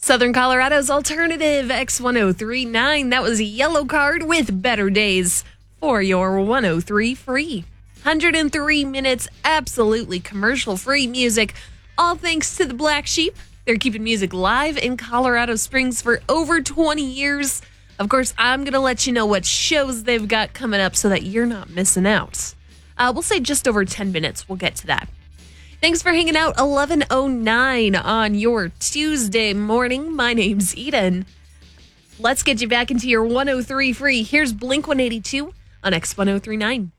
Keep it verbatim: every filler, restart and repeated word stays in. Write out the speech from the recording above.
Southern Colorado's alternative X ten thirty-nine. That was a Yellow Card with Better Days for your one oh three free. one hundred three minutes absolutely commercial-free music, all thanks to the Black Sheep. They're keeping music live in Colorado Springs for over twenty years. Of course, I'm going to let you know what shows they've got coming up so that you're not missing out. Uh, we'll say just over ten minutes. We'll get to that. Thanks for hanging out. eleven oh nine on your Tuesday morning. My name's Eden. Let's get you back into your one oh three free. Here's Blink one eighty-two on X ten thirty-nine.